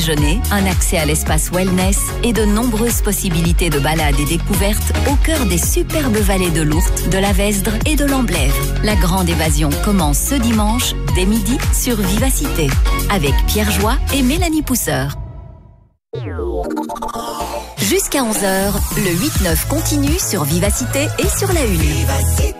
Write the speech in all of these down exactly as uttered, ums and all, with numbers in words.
Déjeuner, un accès à l'espace wellness et de nombreuses possibilités de balades et découvertes au cœur des superbes vallées de l'Ourthe, de la Vesdre et de l'Amblève. La grande évasion commence ce dimanche dès midi sur Vivacité avec Pierre Joie et Mélanie Pousseur. Jusqu'à onze heures, le huit neuf continue sur Vivacité et sur la Une. Vivacité.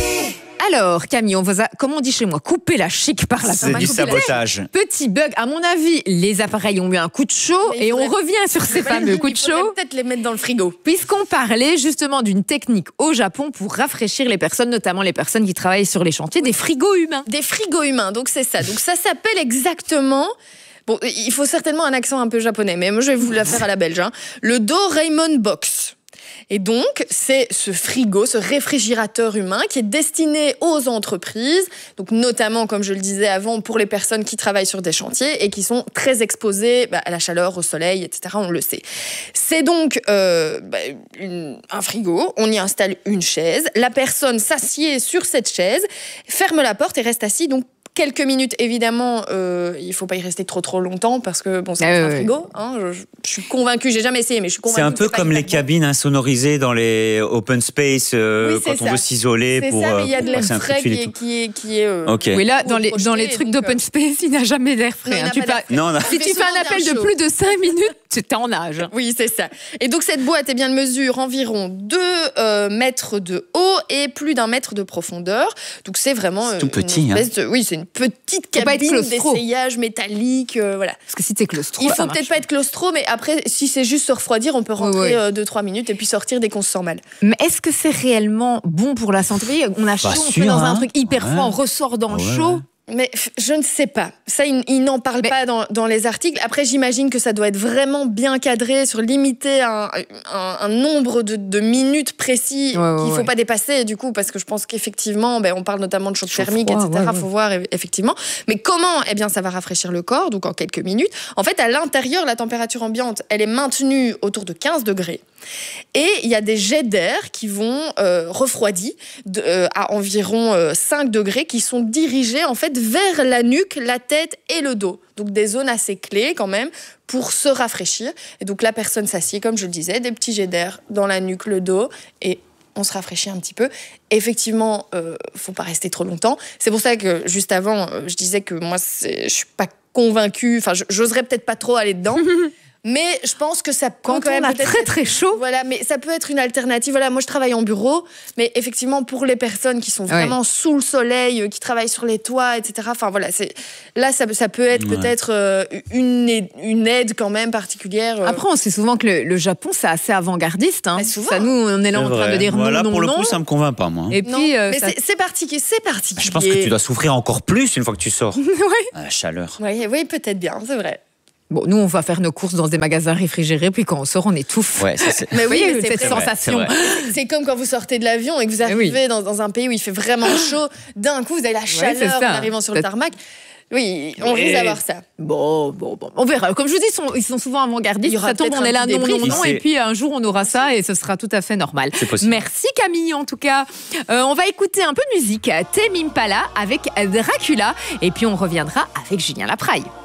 Alors, Camille, on vous a, comme on dit chez moi, coupé la chic par la C'est du sabotage. Petit bug. À mon avis, les appareils ont eu un coup de chaud et on revient sur ces fameux coups de chaud. Peut-être les mettre dans le frigo. Puisqu'on parlait justement d'une technique au Japon pour rafraîchir les personnes, notamment les personnes qui travaillent sur les chantiers, des frigos humains. Des frigos humains, donc c'est ça. Donc ça s'appelle exactement... Bon, il faut certainement un accent un peu japonais, mais moi je vais vous la faire à la belge. Hein. Le Doraemon Box. Et donc, c'est ce frigo, ce réfrigérateur humain qui est destiné aux entreprises, donc notamment, comme je le disais avant, pour les personnes qui travaillent sur des chantiers et qui sont très exposées bah, à la chaleur, au soleil, et cetera. On le sait. C'est donc euh, bah, une, un frigo, on y installe une chaise, la personne s'assied sur cette chaise, ferme la porte et reste assis, donc quelques minutes, évidemment, euh, il ne faut pas y rester trop trop longtemps parce que bon, c'est euh, un frigo. Hein, je, je suis convaincue, j'ai jamais essayé, mais je suis convaincue. C'est un peu comme les cabines insonorisées dans les open space euh, oui, quand on ça. veut s'isoler c'est pour. C'est ça, mais il y a de l'air euh, frais qui est, qui est, qui est euh, okay. Oui, là, dans les, dans les trucs d'open space, il n'y a jamais d'air frais. Non, hein. tu pas pas, non, non. Si tu fais un appel de plus de cinq minutes, tu es en âge. Oui, c'est ça. Et donc, cette boîte, eh bien, elle mesure environ deux euh, mètres de haut et plus d'un mètre de profondeur. Donc, c'est vraiment. C'est tout petit. Hein. De, oui, c'est une petite cabine. D'essayage métallique, euh, voilà. Parce que si t'es claustro, il faut peut-être pas être claustro, mais après, si c'est juste se refroidir, on peut rentrer deux oui, oui. trois minutes et puis sortir dès qu'on se sent mal. Mais est-ce que c'est réellement bon pour la santé? On a chaud, pas on sûr, fait dans hein. un truc hyper ouais. froid, on ressort dans le ouais. chaud. Mais je ne sais pas. Ça, ils, ils n'en parlent mais... pas dans, dans les articles. Après, j'imagine que ça doit être vraiment bien cadré sur limiter un, un, un nombre de, de minutes précis ouais, ouais, qu'il ne faut ouais. pas dépasser, du coup, parce que je pense qu'effectivement, ben, on parle notamment de choc thermique, et cetera. Il ouais, faut ouais. voir, effectivement. Mais comment? Eh bien, ça va rafraîchir le corps, donc en quelques minutes. En fait, à l'intérieur, la température ambiante, elle est maintenue autour de quinze degrés. Et il y a des jets d'air qui vont euh, refroidis de, euh, à environ euh, cinq degrés, qui sont dirigés, en fait, vers la nuque, la tête et le dos. Donc des zones assez clés quand même pour se rafraîchir. Et donc la personne s'assied, comme je le disais, des petits jets d'air dans la nuque, le dos, et on se rafraîchit un petit peu. Effectivement, il euh, ne faut pas rester trop longtemps. C'est pour ça que juste avant, euh, je disais que moi, je ne suis pas convaincue, enfin, j'oserais peut-être pas trop aller dedans. Mais je pense que ça peut quand quand on même a très être, très chaud. Voilà, mais ça peut être une alternative. Voilà, moi je travaille en bureau, mais effectivement pour les personnes qui sont vraiment ouais. sous le soleil, qui travaillent sur les toits, et cetera. Enfin voilà, c'est là ça, ça peut être ouais. peut-être euh, une aide, une aide quand même particulière. Euh. Après, on sait souvent que le, le Japon c'est assez avant-gardiste. Hein. Ça, nous, on est là c'est en train vrai. de dire voilà, non, non, pour non. le coup, ça me convainc pas moi. Et puis, euh, mais ça... c'est, c'est particulier, c'est particulier. Je pense que tu dois souffrir encore plus une fois que tu sors. oui. La chaleur. Oui, oui, peut-être bien, c'est vrai. Bon, nous, on va faire nos courses dans des magasins réfrigérés, puis quand on sort, on étouffe. Ouais, ça, c'est... Mais oui, oui, mais cette c'est sensation. vrai, c'est, c'est comme quand vous sortez de l'avion et que vous arrivez oui. dans, dans un pays où il fait vraiment chaud. D'un coup, vous avez la chaleur ouais, en arrivant sur le tarmac. Oui, on risque d'avoir ça. Bon, bon, bon. On verra. Comme je vous dis, ils sont, ils sont souvent avant-gardistes. Ça tombe, on est là, non, non, non. Et puis, un jour, on aura ça et ce sera tout à fait normal. C'est possible. Merci, Camille, en tout cas. Euh, on va écouter un peu de musique. Tame Impala avec Dracula. Et puis, on reviendra avec Julien Lapraille.